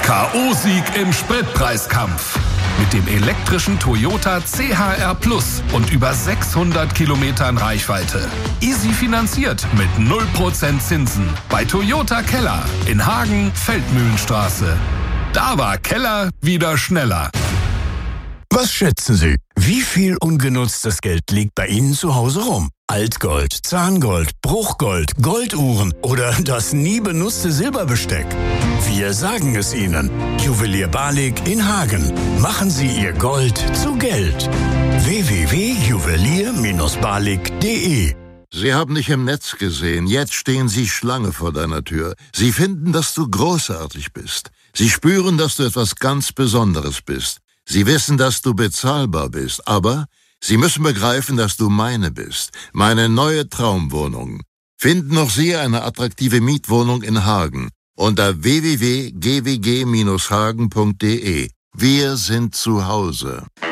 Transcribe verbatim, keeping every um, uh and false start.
K O-Sieg im Spritpreiskampf. Mit dem elektrischen Toyota C H R Plus und über sechshundert Kilometern Reichweite. Easy finanziert mit null Prozent Zinsen. Bei Toyota Keller in Hagen, Feldmühlenstraße. Da war Keller wieder schneller. Was schätzen Sie? Wie viel ungenutztes Geld liegt bei Ihnen zu Hause rum? Altgold, Zahngold, Bruchgold, Golduhren oder das nie benutzte Silberbesteck? Wir sagen es Ihnen. Juwelier Balik in Hagen. Machen Sie Ihr Gold zu Geld. w w w punkt juwelier Bindestrich balik punkt de Sie haben dich im Netz gesehen. Jetzt stehen Sie Schlange vor deiner Tür. Sie finden, dass du großartig bist. Sie spüren, dass du etwas ganz Besonderes bist. Sie wissen, dass du bezahlbar bist, aber Sie müssen begreifen, dass du meine bist. Meine neue Traumwohnung. Finden auch Sie eine attraktive Mietwohnung in Hagen unter w w w punkt g w g Bindestrich hagen punkt de. Wir sind zu Hause.